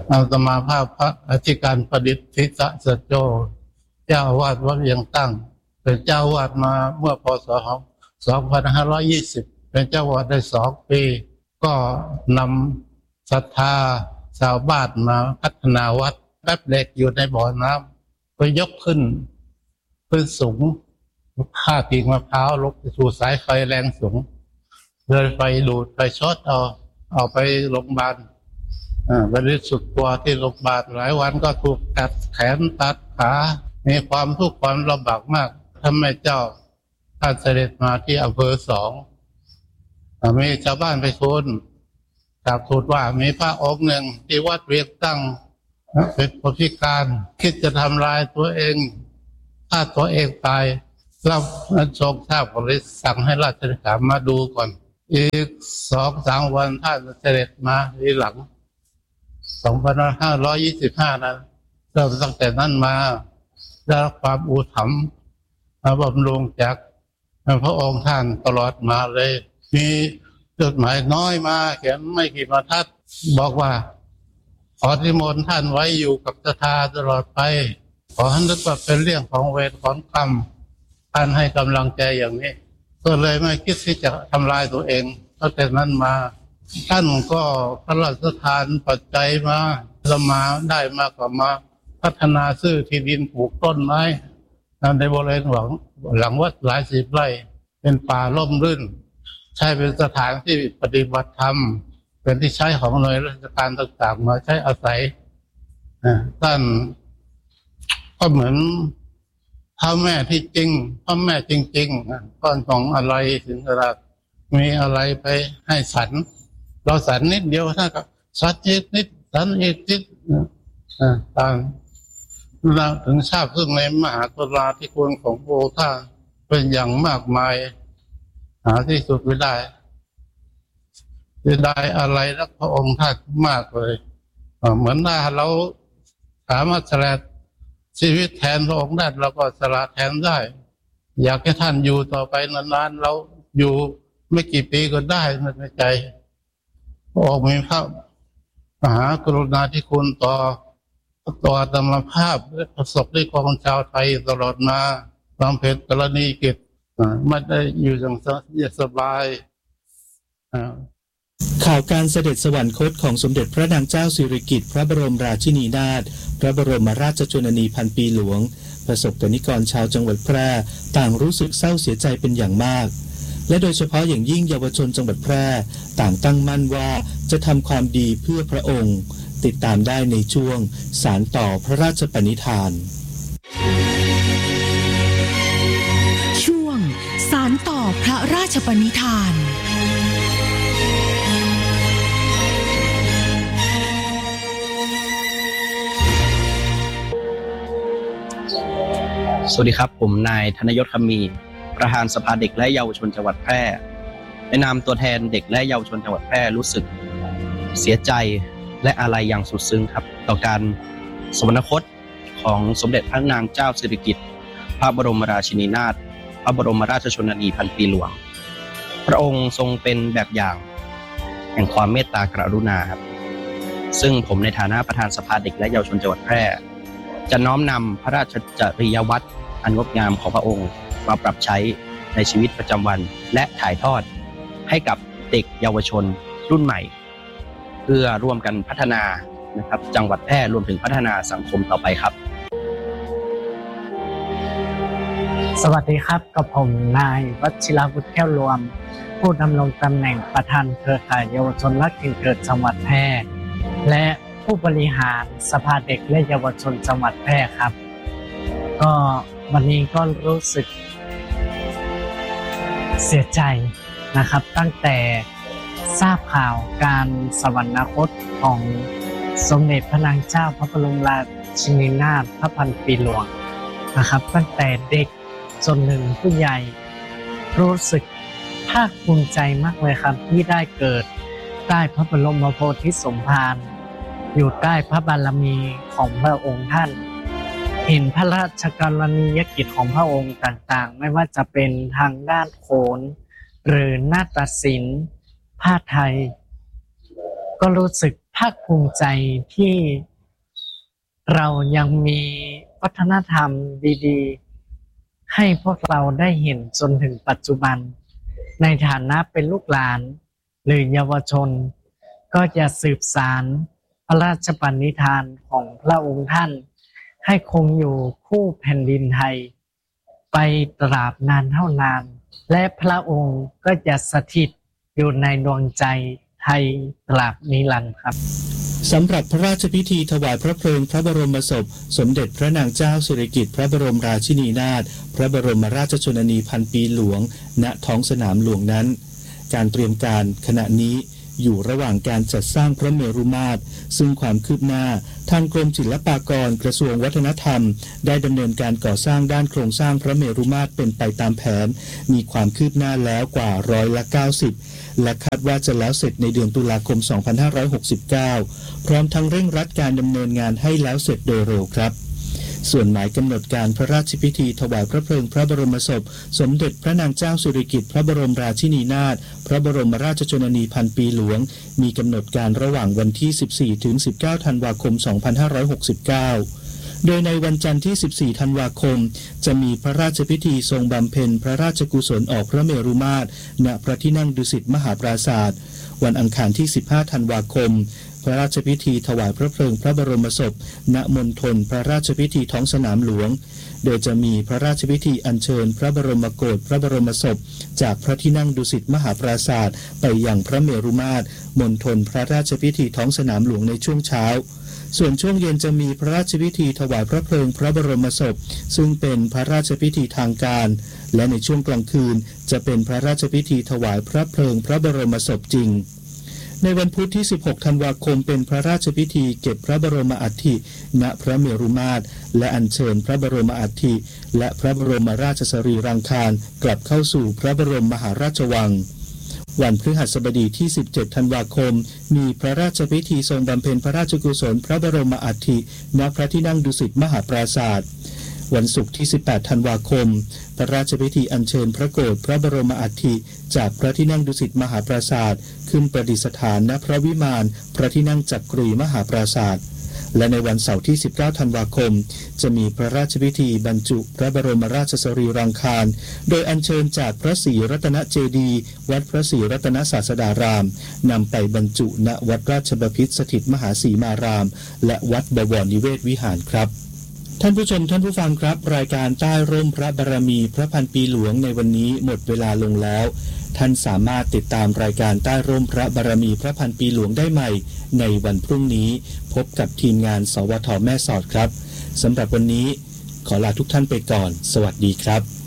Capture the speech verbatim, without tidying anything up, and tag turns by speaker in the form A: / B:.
A: อาตมาภาพพระอธิการประดิษฐิสะสัจโจเจ้าอาวาสวัดเวียงตั้งเป็นเจ้าอาวาสมาเมื่อพศสองพันห้าร้อยยี่สิบเป็นเจ้าอาวาสได้สองปีก็นำศรัทธาชาวบ้านมาพัฒนาวัดแป๊บเล็กอยู่ในบ่อน้ำก็ยกขึ้นขึ้นสูงข้ากิ่งมะพร้าวลงสู่สายไฟแรงสูงเลยไฟดูดไฟช็อตเอาเอาไปโรงพยาบาลอ่าไปรู้สึกตัวที่โรงพยาบาลหลายวันก็ถูกตัดแขนตัดขามีความทุกข์ความลำบากมากท่านแม่เจ้าท่านเสด็จมาที่อำเภอสองมีชาวบ้านไปทูลกราบทูลว่ามีพระองค์หนึ่งที่วัดเวียงตั้งเป็นผู้พิการคิดจะทำลายตัวเองฆ่าตัวเองตายเราทรงทราบก็เลยสั่งให้ราชธิการมาดูก่อนอีกสองสามวันท่านเสด็จมาทีหลังสองพันห้าร้อยยี่สิบห้านั้นเราตั้งแต่นั้นมาได้รับความอุถัมภ์บำรุงจากพระองค์ท่านตลอดมาเลยมีจดหมายน้อยมาเขียนไม่กี่บรรทัดบอกว่าขอนิมนต์ท่านไว้อยู่กับศรัทธาตลอดไปขอให้นึกว่าเป็นเรื่องของเวรของกรรมท่านให้กำลังใจอย่างนี้ก็เลยไม่คิดที่จะทำลายตัวเองตั้งแต่นั้นมาท่านก็พระราชทานปัจจัยมาละมาได้มากกว่ามาพัฒนาซื้อที่ดินปลูกต้นไม้ในบริเวณหลังหลังวัดหลายสิบไร่เป็นป่าร่มรื่นใช้เป็นสถานที่ปฏิบัติธรรมเป็นที่ใช้ของหน่วยราชการต่างๆมาใช้อาศัยท่านก็เหมือนพ่อแม่ที่จริงพ่อแม่จริงๆก้อนของอะไรถึงระดับมีอะไรไปให้สันเราสันนิดเดียวท่านก็สันอีกนิดสันอีกนิดต่างเราถึงทราบซึ่งในมหากรุณาธิคุณของพระองค์ท่านเป็นอย่างมากมายหาที่สุดไม่ได้จะได้อะไรรักพระองค์ท่านมากเลยเหมือนถ้าเราสามารถสละชีวิตแทนพระองค์ได้เราก็สละแทนได้อยากให้ท่านอยู่ต่อไปนานๆเราอยู่ไม่กี่ปีก็ได้ในใจพระองค์มีพระมหากรุณาธิคุณต่อต่อธรรมภาพและประสบด้วยของชาวไทยตลอดมาบำเพ็ญกรณีกิจไม่ได้อยู่อย่างสบาย
B: ข่าวการเสด็จสวรรคตของสมเด็จพระนางเจ้าสิริกิติ์พระบรมราชินีนาถพระบรมราชชนนีพันปีหลวงประสบกนิกรชาวจังหวัดแพร่ต่างรู้สึกเศร้าเสียใจเป็นอย่างมากและโดยเฉพาะอย่างยิ่งเยาวชนจังหวัดแพร่ต่างตั้งมั่นว่าจะทำความดีเพื่อพระองค์ติดตามได้ในช่วงสานต่อพระราชปณิธาน
C: ช่วงสานต่อพระราชปณิธาน
D: สวัสดีครับผมนายธนยศคำมีประธานสภาเด็กและเยาวชนจังหวัดแพร่ในนามตัวแทนเด็กและเยาวชนจังหวัดแพร่รู้สึกเสียใจและอาลัยอย่างสุดซึ้งครับต่อการสวรรคตของสมเด็จพระนางเจ้าสิริกิติ์พระบรมราชินีนาถพระบรมราชชนนีพันปีหลวงพระองค์ทรงเป็นแบบอย่างแห่งความเมตตากรุณาครับซึ่งผมในฐานะประธานสภาเด็กและเยาวชนจังหวัดแพร่จะน้อมนำพระราชจริยวัตรอันงดงามของพระองค์มาปรับใช้ในชีวิตประจำวันและถ่ายทอดให้กับเด็กเยาวชนรุ่นใหม่เพื่อร่วมกันพัฒนานะครับจังหวัดแพร่รวมถึงพัฒนาสังคมต่อไปครับ
E: สวัสดีครับกับผมนายวัชิรวุฒิแก้วรวมผู้ดำรงตำแหน่งประธานเครือข่ายเยาวชนรักถิ่นเกิดจังหวัดแพร่และผู้บริหารสภาเด็กและเยาวชนจังหวัดแพร่ครับก็วันนี้ก็รู้สึกเสียใจนะครับตั้งแต่ทราบข่าวการสวรรคตของสมเด็จพระนางเจ้าพระบรมราชินีนาถพระพันปีหลวงนะครับตั้งแต่เด็กจนถึงผู้ใหญ่รู้สึกภาคภูมิใจมากเลยครับที่ได้เกิดใต้พระบรมโพธิสมภารอยู่ใต้พระบารมีของพระองค์ท่านเห็นพระราชกรณียกิจของพระองค์ต่างๆไม่ว่าจะเป็นทางด้านโขนหรือนาฏศิลป์ผ้าไทยก็รู้สึกภาคภูมิใจที่เรายังมีวัฒนธรรมดีๆให้พวกเราได้เห็นจนถึงปัจจุบันในฐานะเป็นลูกหลานหรือเยาวชนก็จะสืบสานพระราชปณิธานของพระองค์ท่านให้คงอยู่คู่แผ่นดินไทยไปตราบนานเท่านานและพระองค์ก็จะสถิตอยู่ในดวงใจไทยตราบนิรันดร์ครับ
B: สำหรับพระราชพิธีถวายพระเพลิงพระบรมศพสมเด็จพระนางเจ้าสิริกิติ์พระบรมราชินีนาถพระบรมราชชนนีพันปีหลวงณท้องสนามหลวงนั้นการเตรียมการขณะนี้อยู่ระหว่างการจัดสร้างพระเมรุมาตรซึ่งความคืบหน้าทางกรมศิลปากรกระทรวงวัฒนธรรมได้ดำเนินการก่อสร้างด้านโครงสร้างพระเมรุมาตรเป็นไปตามแผนมีความคืบหน้าแล้วกว่าร้อยละเก้าสิบและคาดว่าจะแล้วเสร็จในเดือนตุลาคมสองพันห้าร้อยหกสิบเก้าพร้อมทั้งเร่งรัดการดำเนินงานให้แล้วเสร็จโดยเร็วครับส่วนหมายกำหนดการพระราชพิธีถวายพระเพลิงพระบรมศพสมเด็จพระนางเจ้าสิริกิติ์พระบรมราชินีนาถพระบรมราชชนนีพันปีหลวงมีกำหนดการระหว่างวันที่สิบสี่ถึงสิบเก้าธันวาคมสองพันห้าร้อยหกสิบเก้าโดยในวันจันทร์ที่สิบสี่ธันวาคมจะมีพระราชพิธีทรงบำเพ็ญพระราชกุศลออกพระเมรุมาตรณพระที่นั่งดุสิตมหาปราสาทวันอังคารที่สิบห้าธันวาคมพระราชพิธีถวายพระเพลิงพระบรมศพณมณฑลพระราชพิธีท้องสนามหลวงโดยจะมีพระราชพิธีอัญเชิญพระบรมโกศพระบรมศพจากพระที่นั่งดุสิตมหาปราสาทไปยังพระเมรุมาตรมณฑลพระราชพิธีท้องสนามหลวงในช่วงเช้าส่วนช่วงเย็นจะมีพระราชพิธีถวายพระเพลิงพระบรมศพซึ่งเป็นพระราชพิธีทางการและในช่วงกลางคืนจะเป็นพระราชพิธีถวายพระเพลิงพระบรมศพจริงในวันพุธที่สิบหกธันวาคมเป็นพระราชพิธีเก็บพระบรมอัฐิณพระเมรุมาตรและอัญเชิญพระบรมอัฐิและพระบรมราชสรีรังคารกลับเข้าสู่พระบรมมหาราชวังวันพฤหัสบดีที่สิบเจ็ดธันวาคมมีพระราชพิธีทรงบำเพ็ญพระราชกุศลพระบรมอัฐิณพระที่นั่งดุสิตมหาปราสาทวันศุกร์ที่สิบแปดธันวาคมพระราชพิธีอัญเชิญพระโกศพระบรมอัฐิจากพระที่นั่งดุสิตมหาปราสาทขึ้นประดิษฐานณพระวิมานพระที่นั่งจักรีมหาปราสาทและในวันเสาร์ที่สิบเก้าธันวาคมจะมีพระราชพิธีบรรจุพระบรมราชสรีรังคารโดยอัญเชิญจากพระศรีรัตนเจดีย์วัดพระศรีรัตนศาสดารามนำไปบรรจุณวัดราชบพิตรสถิตมหาสีมารามและวัดบวรนิเวศวิหารครับท่านผู้ชมท่านผู้ฟังครับรายการใต้ร่มพระบารมีพระพันปีหลวงในวันนี้หมดเวลาลงแล้วท่านสามารถติดตามรายการใต้ร่มพระบารมีพระพันปีหลวงได้ใหม่ในวันพรุ่งนี้พบกับทีมงานสวทแม่สอดครับสำหรับวันนี้ขอลาทุกท่านไปก่อนสวัสดีครับ